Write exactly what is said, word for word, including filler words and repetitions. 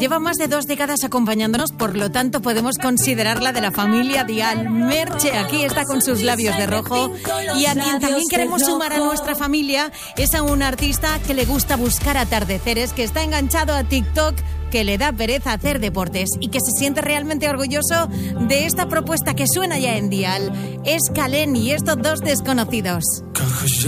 Lleva más de dos décadas acompañándonos, por lo tanto podemos considerarla de la familia Dial. Merche aquí está con sus labios de rojo, y a quien también queremos sumar a nuestra familia es a un artista que le gusta buscar atardeceres, que está enganchado a TikTok, que le da pereza hacer deportes y que se siente realmente orgulloso de esta propuesta que suena ya en Dial. Es Kallen y estos Dos Desconocidos.